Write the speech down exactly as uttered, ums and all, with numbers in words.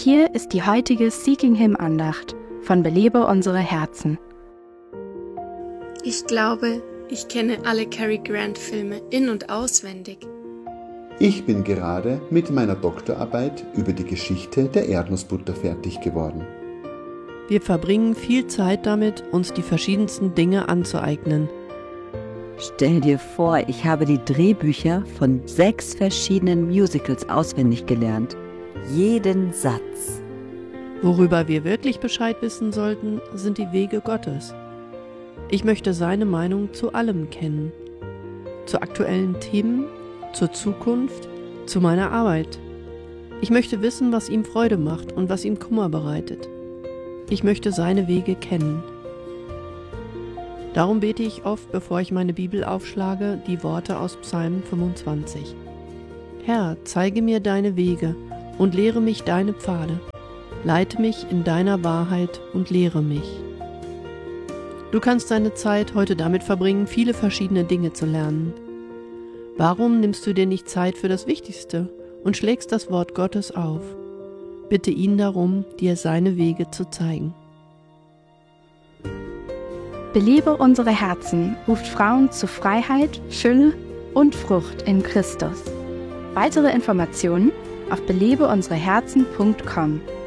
Hier ist die heutige Seeking Him Andacht von Belebe unsere Herzen. Ich glaube, ich kenne alle Cary Grant Filme in- und auswendig. Ich bin gerade mit meiner Doktorarbeit über die Geschichte der Erdnussbutter fertig geworden. Wir verbringen viel Zeit damit, uns die verschiedensten Dinge anzueignen. Stell dir vor, ich habe die Drehbücher von sechs verschiedenen Musicals auswendig gelernt. Jeden Satz. Worüber wir wirklich Bescheid wissen sollten, sind die Wege Gottes. Ich möchte seine Meinung zu allem kennen. Zu aktuellen Themen, zur Zukunft, zu meiner Arbeit. Ich möchte wissen, was ihm Freude macht und was ihm Kummer bereitet. Ich möchte seine Wege kennen. Darum bete ich oft, bevor ich meine Bibel aufschlage, die Worte aus Psalm fünfundzwanzig. Herr, zeige mir deine Wege und lehre mich deine Pfade. Leite mich in deiner Wahrheit und lehre mich. Du kannst deine Zeit heute damit verbringen, viele verschiedene Dinge zu lernen. Warum nimmst du dir nicht Zeit für das Wichtigste und schlägst das Wort Gottes auf? Bitte ihn darum, dir seine Wege zu zeigen. Belebe unsere Herzen ruft Frauen zu Freiheit, Fülle und Frucht in Christus. Weitere Informationen auf belebe unsere herzen punkt com.